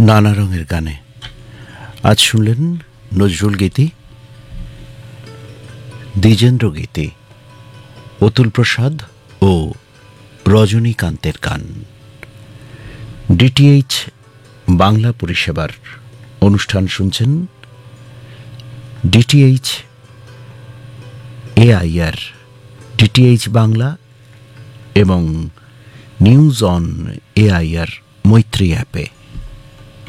নানা রঙের গানে আজ শুনলেন নজরুল গীতি, দ্বিজেন্দ্র গীতি, অতুল প্রসাদ ও রজনীকান্তের গান। ডিটিএইচ বাংলা পরিষেবার অনুষ্ঠান শুনছেন। ডিটিএইচ এআইআর, ডিটিএইচ বাংলা এবং নিউজ অন এআইআর মৈত্রী অ্যাপে।